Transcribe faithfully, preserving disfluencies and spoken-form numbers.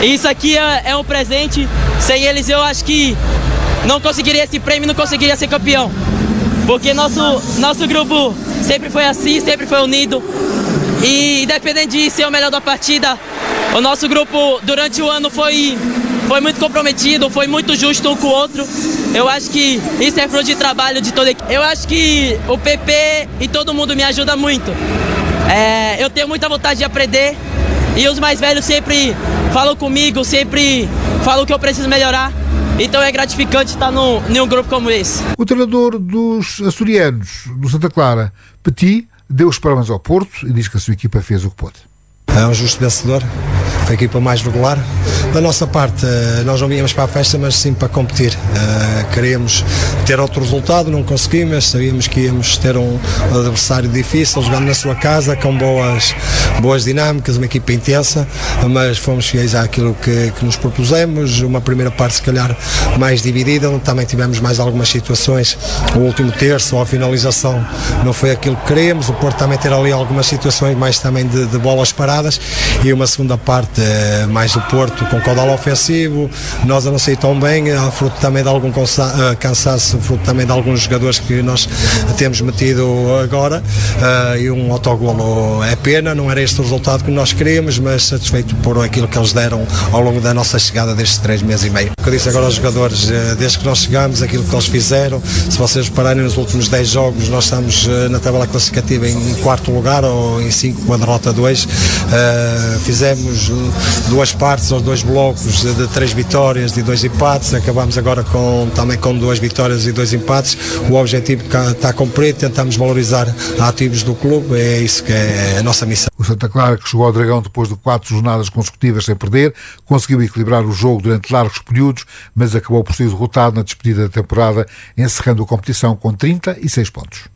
Isso aqui é, é um presente. Sem eles eu acho que não conseguiria esse prêmio, não conseguiria ser campeão. Porque nosso, nosso grupo sempre foi assim, sempre foi unido. E independente de ser o melhor da partida, o nosso grupo durante o ano foi, foi muito comprometido, foi muito justo um com o outro. Eu acho que isso é fruto de trabalho de toda a equipe. Eu acho que o P P e todo mundo me ajuda muito. É, eu tenho muita vontade de aprender e os mais velhos sempre falam comigo, sempre falam que eu preciso melhorar. Então é gratificante estar no, em um grupo como esse. O treinador dos açorianos, do Santa Clara, Petit, deu os parabéns ao Porto e diz que a sua equipa fez o que pôde. É um justo vencedor, foi a equipa mais regular. Da nossa parte, nós não viemos para a festa, mas sim para competir. Uh, queríamos ter outro resultado, não conseguimos, sabíamos que íamos ter um adversário difícil, jogando na sua casa, com boas, boas dinâmicas, uma equipa intensa, mas fomos fiéis àquilo que, que nos propusemos. Uma primeira parte, se calhar, mais dividida, onde também tivemos mais algumas situações. O último terço, ou a finalização, não foi aquilo que queríamos. O Porto também ter ali algumas situações mais também de, de bolas paradas. E uma segunda parte mais o Porto com caudal ofensivo, nós a não sair tão bem, fruto também de algum cansaço, fruto também de alguns jogadores que nós temos metido agora, e um autogolo é pena, não era este o resultado que nós queríamos, mas satisfeito por aquilo que eles deram ao longo da nossa chegada destes três meses e meio. O que eu disse agora aos jogadores, desde que nós chegamos, aquilo que eles fizeram, se vocês repararem nos últimos dez jogos, nós estamos na tabela classificativa em quarto lugar ou em cinco com a derrota dois. Uh, fizemos duas partes ou dois blocos de três vitórias e dois empates, acabamos agora com, também com duas vitórias e dois empates. O objetivo está cumprido, tentamos valorizar ativos do clube, é isso que é a nossa missão. O Santa Clara, que chegou ao Dragão depois de quatro jornadas consecutivas sem perder, conseguiu equilibrar o jogo durante largos períodos, mas acabou por ser derrotado na despedida da temporada, encerrando a competição com trinta e seis pontos.